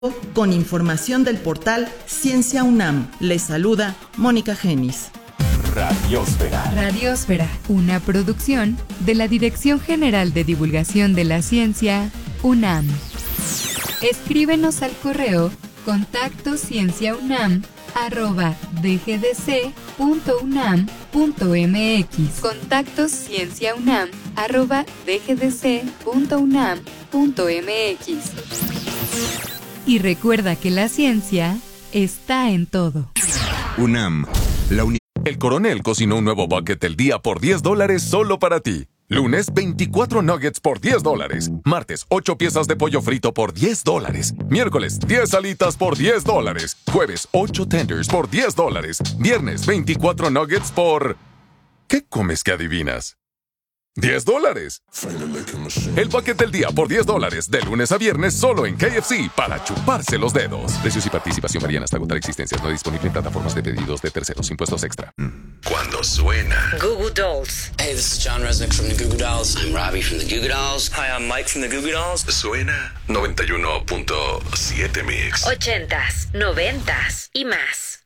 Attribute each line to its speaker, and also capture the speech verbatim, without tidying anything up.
Speaker 1: con información del portal Ciencia UNAM. Les saluda Mónica Genis.
Speaker 2: Radiosfera.
Speaker 3: Radiosfera, una producción de la Dirección General de Divulgación de la Ciencia, UNAM. Escríbenos al correo contacto cienciaunam arroba dgdc punto unam punto mx. Contacto cienciaunam arroba dgdc punto unam punto mx. Y recuerda que la ciencia está en todo.
Speaker 2: UNAM, la uni-
Speaker 4: El Coronel cocinó un nuevo bucket del día por diez dólares solo para ti. Lunes, veinticuatro nuggets por diez dólares. Martes, ocho piezas de pollo frito por diez dólares. Miércoles, diez alitas por diez dólares. Jueves, ocho tenders por diez dólares. Viernes, veinticuatro nuggets por... ¿Qué comes que adivinas? ¡diez dólares! El bucket del día por diez dólares, de lunes a viernes, solo en K F C, para chuparse los dedos. Precios y participación varían hasta agotar existencias. No disponible en plataformas de pedidos de terceros. Impuestos extra.
Speaker 5: Cuando suena
Speaker 6: Goo Goo Dolls.
Speaker 7: Hey, this is John Resnick from the Goo Goo Dolls. I'm Robbie from the Goo Goo Dolls.
Speaker 8: Hi, I'm Mike from the Goo Goo Dolls.
Speaker 5: suena noventa y uno punto siete Mix.
Speaker 6: Ochentas, noventas y más.